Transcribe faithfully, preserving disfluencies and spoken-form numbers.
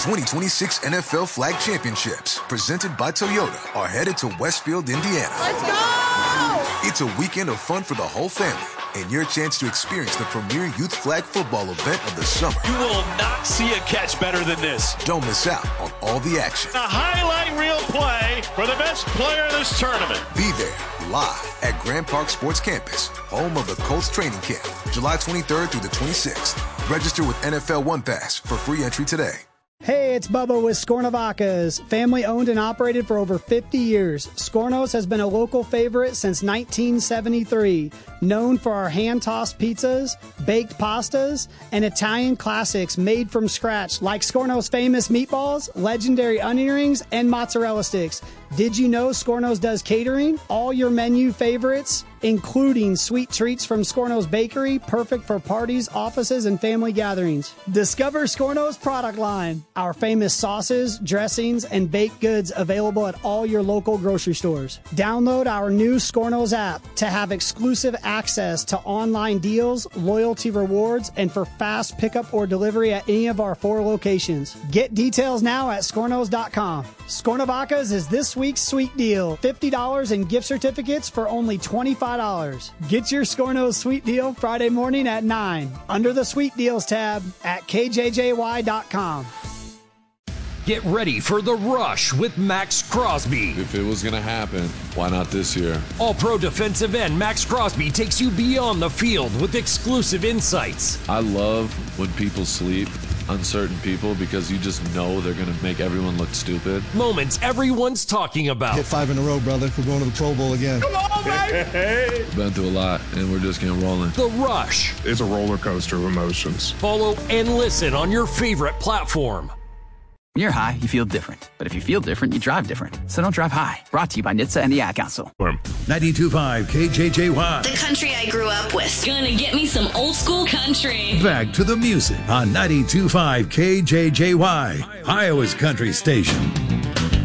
twenty twenty-six N F L Flag Championships, presented by Toyota, are headed to Westfield, Indiana. Let's go! It's a weekend of fun for the whole family and your chance to experience the premier youth flag football event of the summer. You will not see a catch better than this. Don't miss out on all the action. A highlight reel play for the best player in this tournament. Be there live at Grand Park Sports Campus, home of the Colts training camp, July twenty-third through the twenty-sixth. Register with N F L One Pass for free entry today. Hey, it's Bubba with Skornavacas, family owned and operated for over fifty years. Skorno's has been a local favorite since nineteen seventy-three, known for our hand-tossed pizzas, baked pastas, and Italian classics made from scratch, like Skorno's famous meatballs, legendary onion rings, and mozzarella sticks. Did you know Skorno's does catering? All your menu favorites, including sweet treats from Skorno's Bakery, perfect for parties, offices, and family gatherings. Discover Skorno's product line. Our famous sauces, dressings, and baked goods available at all your local grocery stores. Download our new Skorno's app to have exclusive access to online deals, loyalty rewards, and for fast pickup or delivery at any of our four locations. Get details now at Skornos dot com. Skornavacas is this week's sweet deal. fifty dollars in gift certificates for only twenty-five dollars. Get your Skornos sweet deal Friday morning at nine under the sweet deals tab at K J J Y dot com. Get ready for The Rush with Max Crosby. If it was going to happen, why not this year? All-pro defensive end Max Crosby takes you beyond the field with exclusive insights. I love when people sleep on certain people because you just know they're going to make everyone look stupid. Moments everyone's talking about. Hit five in a row, brother. We're going to the Pro Bowl again. Come on, baby! Hey. Been through a lot, and we're just getting rolling. The Rush. It's a roller coaster of emotions. Follow and listen on your favorite platform. When you're high, you feel different. But if you feel different, you drive different. So don't drive high. Brought to you by N H T S A and the Ad Council. ninety-two point five K J J Y. The country I grew up with. Gonna get me some old school country. Back to the music on ninety-two point five K J J Y, Iowa's country station.